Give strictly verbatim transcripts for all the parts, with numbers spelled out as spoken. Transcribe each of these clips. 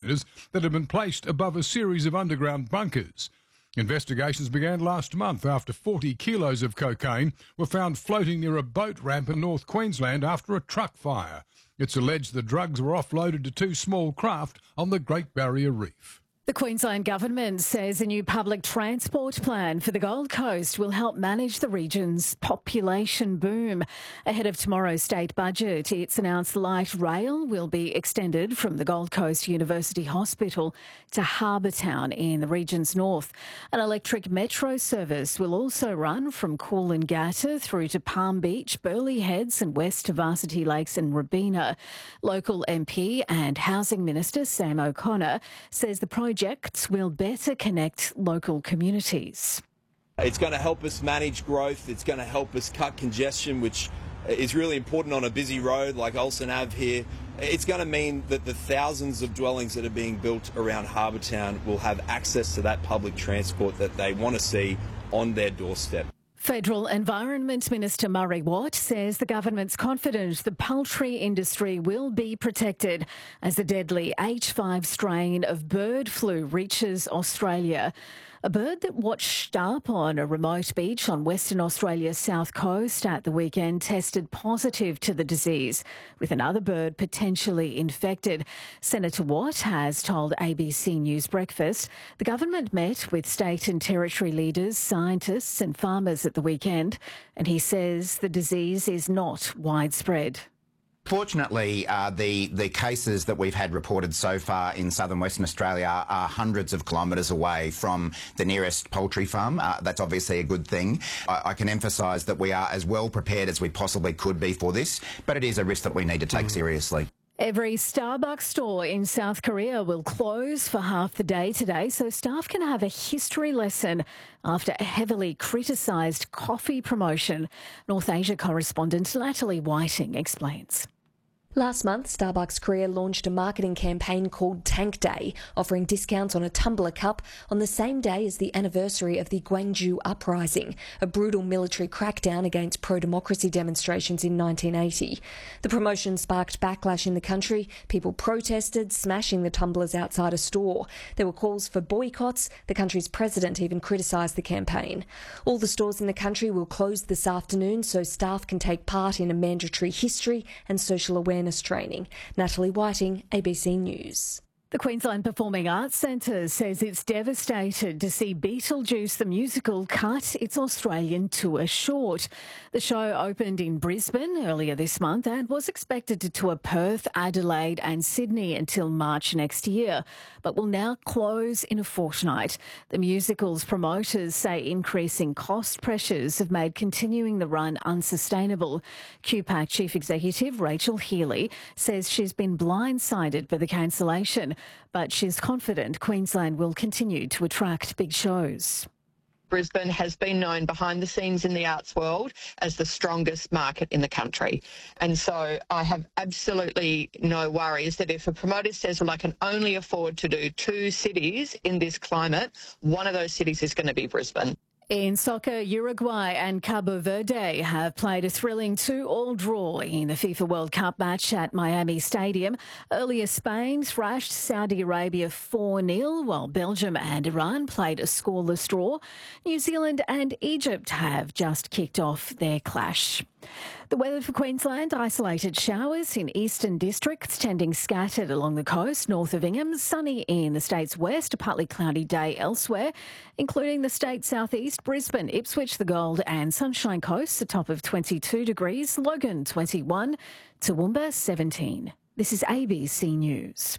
containers that had been placed above a series of underground bunkers. Investigations began last month after forty kilos of cocaine were found floating near a boat ramp in North Queensland after a truck fire. It's alleged the drugs were offloaded to two small craft on the Great Barrier Reef. The Queensland Government says a new public transport plan for the Gold Coast will help manage the region's population boom. Ahead of tomorrow's state budget, it's announced light rail will be extended from the Gold Coast University Hospital to Harbour Town in the region's north. An electric metro service will also run from Coolangatta through to Palm Beach, Burleigh Heads and west to Varsity Lakes and Robina. Local M P and Housing Minister Sam O'Connor says the project will better connect local communities. It's going to help us manage growth. It's going to help us cut congestion, which is really important on a busy road like Olsen Ave here. It's going to mean that the thousands of dwellings that are being built around Harbour Town will have access to that public transport that they want to see on their doorstep. Federal Environment Minister Murray Watt says the government's confident the poultry industry will be protected as the deadly H five strain of bird flu reaches Australia. A bird that washed up on a remote beach on Western Australia's south coast at the weekend tested positive to the disease, with another bird potentially infected. Senator Watt has told A B C News Breakfast the government met with state and territory leaders, scientists and farmers at the weekend, and he says the disease is not widespread. Fortunately, uh, the, the cases that we've had reported so far in southern Western Australia are, are hundreds of kilometres away from the nearest poultry farm. Uh, that's obviously a good thing. I, I can emphasise that we are as well prepared as we possibly could be for this, but it is a risk that we need to take mm. seriously. Every Starbucks store in South Korea will close for half the day today so staff can have a history lesson after a heavily criticised coffee promotion. North Asia correspondent Natalie Whiting explains. Last month, Starbucks Korea launched a marketing campaign called Tank Day, offering discounts on a tumbler cup on the same day as the anniversary of the Gwangju Uprising, a brutal military crackdown against pro-democracy demonstrations in nineteen eighty. The promotion sparked backlash in the country. People protested, smashing the tumblers outside a store. There were calls for boycotts. The country's president even criticised the campaign. All the stores in the country will close this afternoon so staff can take part in a mandatory history and social awareness training. Natalie Whiting, A B C News. The Queensland Performing Arts Centre says it's devastated to see Beetlejuice the musical cut its Australian tour short. The show opened in Brisbane earlier this month and was expected to tour Perth, Adelaide and Sydney until March next year, but will now close in a fortnight. The musical's promoters say increasing cost pressures have made continuing the run unsustainable. Q PAC Chief Executive Rachel Healy says she's been blindsided by the cancellation, but she's confident Queensland will continue to attract big shows. Brisbane has been known behind the scenes in the arts world as the strongest market in the country. And so I have absolutely no worries that if a promoter says, well, I can only afford to do two cities in this climate, one of those cities is going to be Brisbane. In soccer, Uruguay and Cabo Verde have played a thrilling two-all draw in the FIFA World Cup match at Miami Stadium. Earlier, Spain thrashed Saudi Arabia four nil, while Belgium and Iran played a scoreless draw. New Zealand and Egypt have just kicked off their clash. The weather for Queensland: isolated showers in eastern districts, tending scattered along the coast north of Ingham. Sunny in the state's west, a partly cloudy day elsewhere, including the state's southeast, Brisbane, Ipswich, the Gold and Sunshine Coast, a top of twenty-two degrees, Logan twenty-one, Toowoomba seventeen. This is A B C News.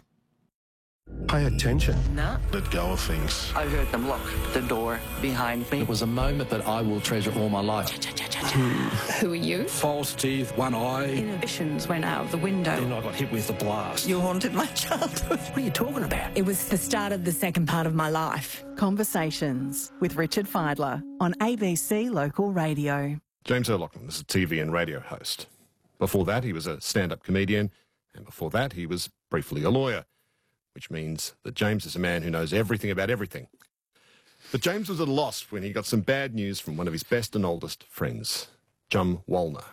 Pay attention. No. Let go of things. I heard them lock the door behind me. It was a moment that I will treasure all my life. Who are you? False teeth, one eye. Inhibitions went out of the window. Then I got hit with the blast. You haunted my childhood. What are you talking about? It was the start of the second part of my life. Conversations with Richard Fidler on A B C Local Radio. James O'Loughlin is a T V and radio host. Before that, he was a stand-up comedian, and before that, he was briefly a lawyer, which means that James is a man who knows everything about everything. But James was at a loss when he got some bad news from one of his best and oldest friends, Jum Wallner.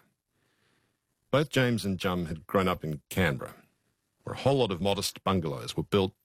Both James and Jum had grown up in Canberra, where a whole lot of modest bungalows were built